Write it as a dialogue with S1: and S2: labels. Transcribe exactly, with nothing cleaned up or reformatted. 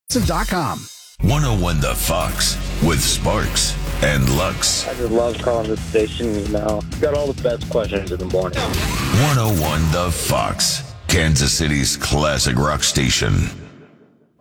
S1: dot com.
S2: one oh one The Fox with Sparks and Lux.
S3: I just love calling this station, you know. Got all the best questions in the morning.
S2: one oh one The Fox, Kansas City's classic rock station.